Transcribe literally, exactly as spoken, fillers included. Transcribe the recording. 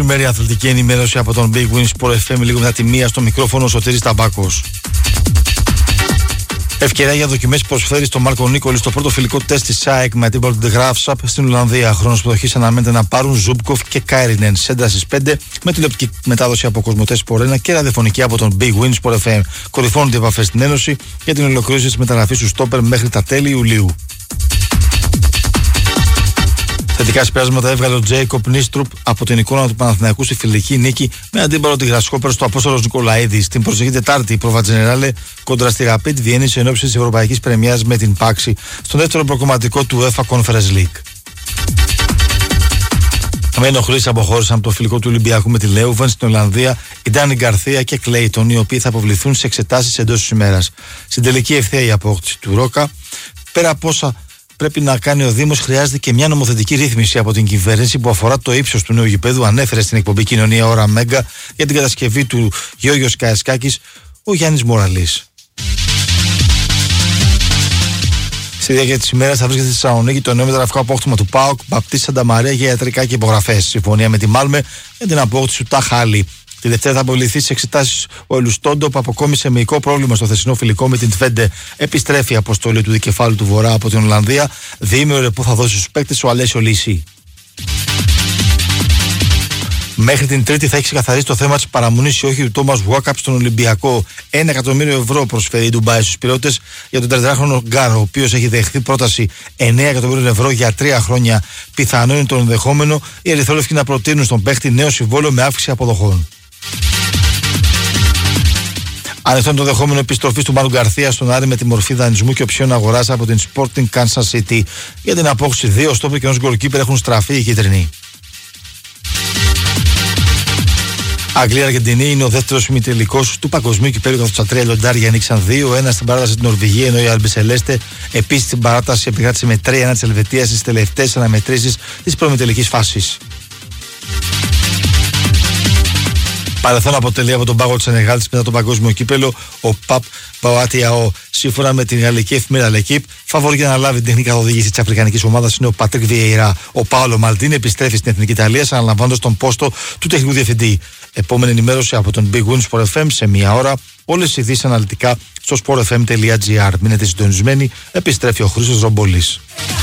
Μέρη αθλητική ενημέρωση από τον Big Win Sport εφ εμ, λίγο μετά τη μία στο μικρόφωνο Σωτήρης Ταμπάκος. Ευκαιρία για δοκιμές προσφέρει στον Μάρκο Νίκολη στο πρώτο φιλικό τεστ της ΑΕΚ με αντίπαλο του De Graafschap στην Ολλανδία. Χρόνος προδοχής αναμένεται να πάρουν Ζούμπκοφ και Κάιρινεν. Σέντρα στις πέντε με τηλεοπτική μετάδοση από Κοσμοτέ Sport ένα και ραδιοφωνική από τον Big Win Sport εφ εμ. Κορυφώνονται οι επαφές στην Ένωση για την ολοκλήρωση της μεταγραφής του στόπερ μέχρι τα τέλη Ιουλίου. Θετικά συμπεράσματα έβγαλε ο Τζέικοπ Νίστρουπ από την εικόνα του Παναθηναϊκού στη φιλική νίκη με αντίπαλο τη Γρασχόπερ στο Απόστολος Νικολαίδης. Την προσεχή Τετάρτη η Προβατζενεράλε κόντρα στη Rapid Βιέννης εν ώψη της Ευρωπαϊκής Πρεμιάς με την Πάξη στο δεύτερο προκομματικό του UEFA Conference League. Με ενοχλήσεις αποχώρησαν από το φιλικό του Ολυμπιακού με τη Λέουβεν στην Ολλανδία η Ντάνι Γκαρθία και Κλέιτον, οι οποίοι θα αποβληθούν σε εξετάσεις εντός της ημέρας. Στην τελική ευθεία η απόκτηση του Ρόκα, πέρα από όσα πρέπει να κάνει ο Δήμος, χρειάζεται και μια νομοθετική ρύθμιση από την κυβέρνηση που αφορά το ύψος του νέου γηπέδου. Ανέφερε στην εκπομπή Κοινωνία Ώρα Μέγκα για την κατασκευή του Γιώργος Καϊσκάκης ο Γιάννης Μοραλής. Στη διάρκεια της ημέρας θα βρίσκεται στη Θεσσαλονίκη το νέο μεταγραφικό απόκτημα του ΠΑΟΚ Μπαπτίστη Σαντα Μαρία για ιατρικά και υπογραφές. Συμφωνία με τη Μάλμε για την απόκτηση του Ταχάλη. Τη Δευτέρα θα αποβληθεί στις εξετάσεις ο Ελουστόντο που αποκόμισε μυϊκό πρόβλημα στο θεσινό φιλικό με την Τφέντε. Επιστρέφει η αποστολή του δικεφάλου του Βορρά από την Ολλανδία. Διήμερο που θα δώσει στους παίκτες ο Αλέσιο Λύση. Μέχρι την Τρίτη θα έχει ξεκαθαρίσει το θέμα της παραμονής ή όχι του Τόμας Βουάκαπ στον Ολυμπιακό. Ένα εκατομμύριο ευρώ προσφέρει η Ντουμπάι στους πιλότες για τον τριντάχρονο Γκάρο, ο οποίος έχει δεχθεί πρόταση εννέα εκατομμύριων ευρώ για τρία χρόνια. Πιθανό είναι το ενδεχόμενο οι ερυθρόλευκοι να προτείνουν στον παίχτη νέο συμβόλαιο με αύξηση αποδοχών. Ανοιχτό είναι το δεχόμενο επιστροφή του Μάρου Γκαρθία στον Άρη με τη μορφή δανεισμού και οψιών αγοράς από την Sporting Kansas City. Για την απόκτηση δύο στόπερ και ενός γκολκίπερ έχουν στραφεί οι κίτρινοι. Αγγλία-Αργεντινή είναι ο δεύτερος ημιτελικός του παγκοσμίου κυπέλλου, καθώς τα τρία λιοντάρια ανοίξαν δύο ένα στην παράταση στην Νορβηγία, ενώ η Αλμπισελέστε επίσης στην παράταση επικράτησε με τρία ένα της Ελβετίας στις τελευταίες αναμετρήσεις της προημιτελικής φάσης. Παρελθόν αποτελεί από τον πάγο της Σενεγάλης μετά το παγκόσμιο κύπελλο ο Παπ Παουάτιαο. Σύμφωνα με την γαλλική εφημερίδα L'Equipe, φαβορεί για να λάβει την τεχνική καθοδήγηση της Αφρικανικής ομάδας είναι ο Πατρίκ Βιεϊρά. Ο Πάολο Μαλτίν επιστρέφει στην Εθνική Ιταλία, αναλαμβάνοντας τον πόστο του τεχνικού διευθυντή. Επόμενη ενημέρωση από τον Big Win Sport εφ εμ σε μία ώρα. Όλες οι ειδήσεις αναλυτικά στο sport f m τελεία g r. Μείνετε συντονισμένοι, επιστρέφει ο Χρήστος Ρομπολής.